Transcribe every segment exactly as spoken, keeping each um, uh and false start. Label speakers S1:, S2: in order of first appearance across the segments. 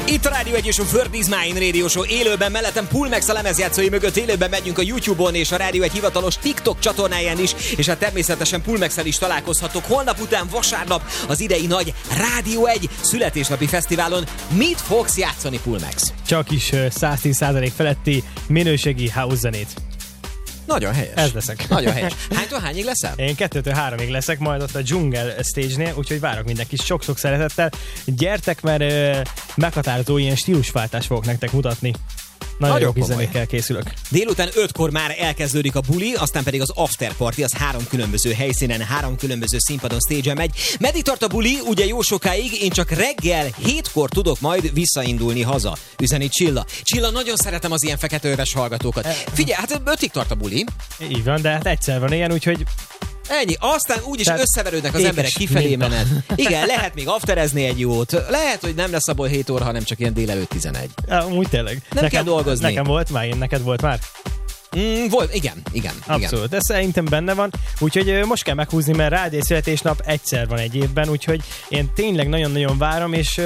S1: Itt a Rádió egy és a World is Mine Radio Show élőben, mellettem Pulmex a lemezjátszói mögött, élőben megyünk a YouTube-on és a Rádió egy hivatalos TikTok csatornáján is, és hát természetesen Pulmexel is találkozhatok holnap után vasárnap az idei nagy Rádió egy születésnapi fesztiválon. Mit fogsz játszani, Pulmex?
S2: Csak is száz tíz százalék feletti minőségi house zenét.
S1: Nagyon helyes.
S2: Ez leszek.
S1: Nagyon helyes. Hánytól hányig leszel?
S2: Én kettőtől háromig leszek, majd ott a Jungle Stage-nél, úgyhogy várok mindenkit sok-sok szeretettel. Gyertek, mert ö, meghatározó ilyen stílusváltást fogok nektek mutatni. Nagyon, Nagyon jó kis zenékkel készülök.
S1: Délután ötkor már elkezdődik a buli, aztán pedig az after party, az három különböző helyszínen, három különböző színpadon, stage-en megy. Meddig tart a buli? Ugye jó sokáig, én csak reggel hétkor tudok majd visszaindulni haza, üzeni Csilla. Csilla, nagyon szeretem az ilyen feketeöves hallgatókat. Figyelj, hát ötig tart a buli.
S2: Így van, de hát egyszer van ilyen, úgyhogy...
S1: Ennyi, aztán úgyis összeverődnek az emberek kifelé menet. Igen, lehet még afterezni egy jót. Lehet, hogy nem lesz abból hét óra, hanem csak ilyen délelőtt tizenegy.
S2: Úgy tényleg.
S1: Nem
S2: nekem,
S1: kell dolgozni.
S2: Nekem volt már, én neked volt már?
S1: Mm, volt, igen, igen.
S2: Abszolút,
S1: igen.
S2: ez szerintem benne van. Úgyhogy most kell meghúzni, mert Rádió születésnap egyszer van egy évben, úgyhogy én tényleg nagyon-nagyon várom, és...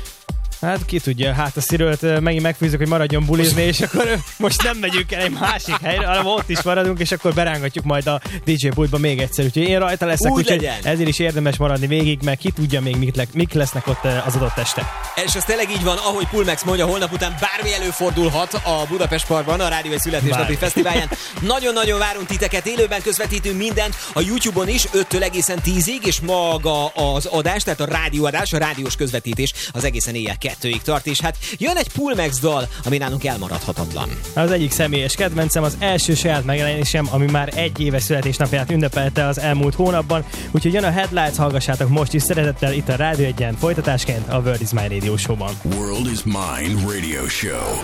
S2: Hát ki tudja, hát a Szirőt megint megfűzök, hogy maradjon bulizni, és akkor most nem megyünk el egy másik helyre, hanem ott is maradunk, és akkor berángatjuk majd a dé dzsé pultba még egyszer. Úgyhogy én rajta leszek,
S1: úgy
S2: úgyhogy
S1: legyen. Ezért
S2: is érdemes maradni végig, meg ki tudja még mik, le, mik lesznek ott az adott este.
S1: És az tényleg így van, ahogy Pulmex mondja, holnap után bármi előfordulhat a Budapest Parkban, a Rádió egy születésnapi fesztiválján. Nagyon-nagyon várunk titeket, élőben közvetítünk mindent, a YouTube-on is öttől egészen tízig, és maga az adás, tehát a rádióadás, a rádiós közvetítés az egészen éjjel kettőig tart, és hát jön egy Pulmex dal, ami nálunk elmaradhatatlan.
S2: Az egyik személyes kedvencem, az első saját megjelenésem, ami már egy éves születésnapját ünnepelte az elmúlt hónapban, úgyhogy jön a Headlights, hallgassátok most is szeretettel itt a Rádió egyen folytatásként a World is Mine Radio Show-ban.
S3: World is Mine Radio Show.